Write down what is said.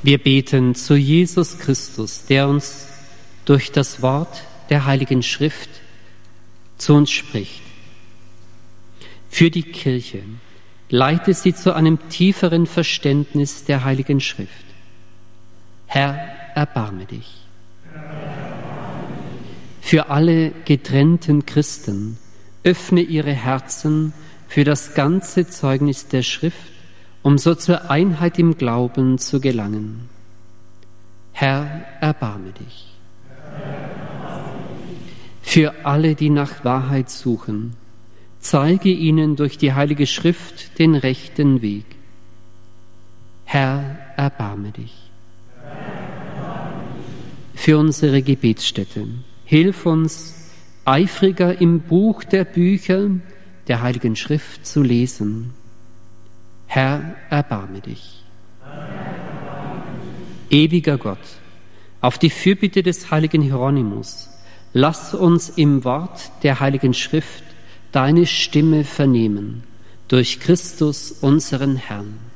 Wir beten zu Jesus Christus, der uns durch das Wort der Heiligen Schrift zu uns spricht. Für die Kirche leite sie zu einem tieferen Verständnis der Heiligen Schrift. Herr, erbarme dich. Für alle getrennten Christen öffne ihre Herzen für das ganze Zeugnis der Schrift, um so zur Einheit im Glauben zu gelangen. Herr, erbarme dich. Für alle, die nach Wahrheit suchen, zeige ihnen durch die Heilige Schrift den rechten Weg. Herr, erbarme dich. Für unsere Gebetsstätte, hilf uns, eifriger im Buch der Bücher der Heiligen Schrift zu lesen. Herr, erbarme dich. Ewiger Gott, auf die Fürbitte des heiligen Hieronymus, lass uns im Wort der Heiligen Schrift deine Stimme vernehmen, durch Christus unseren Herrn.